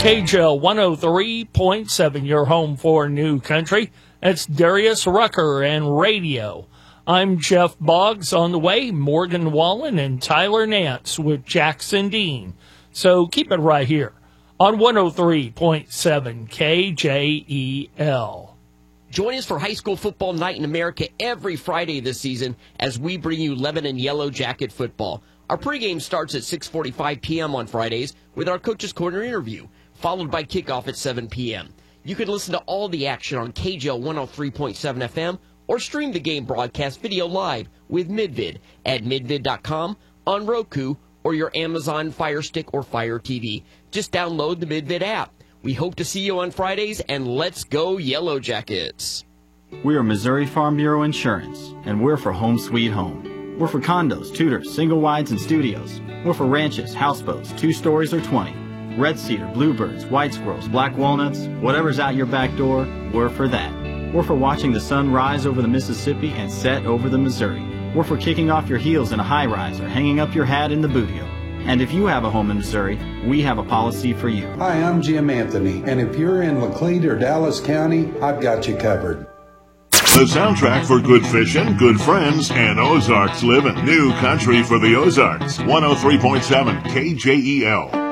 KJL 103.7, your home for New Country. It's Darius Rucker and Radio. I'm Jeff Boggs. On the way, Morgan Wallen and Tyler Nance with Jackson Dean. So keep it right here on 103.7 KJEL. Join us for High School Football Night in America every Friday this season as we bring you Lebanon Yellow Jacket football. Our pregame starts at 6:45 p.m. on Fridays with our Coach's Corner interview, followed by kickoff at 7 p.m. You can listen to all the action on KJL 103.7 FM or stream the game broadcast video live with Midvid at midvid.com, on Roku, or your Amazon Fire Stick or Fire TV. Just download the Midvid app. We hope to see you on Fridays, and let's go Yellow Jackets. We are Missouri Farm Bureau Insurance, and we're for home sweet home. We're for condos, tutors, single wides, and studios. We're for ranches, houseboats, 2 stories or 20. Red cedar, bluebirds, white squirrels, black walnuts, whatever's out your back door, we're for that. We're for watching the sun rise over the Mississippi and set over the Missouri. We're for kicking off your heels in a high-rise or hanging up your hat in the bootio. And if you have a home in Missouri, we have a policy for you. Hi, I'm Jim Anthony, and if you're in Laclede or Dallas County, I've got you covered. The soundtrack for good fishing, good friends, and Ozarks living. New country for the Ozarks. 103.7 KJEL.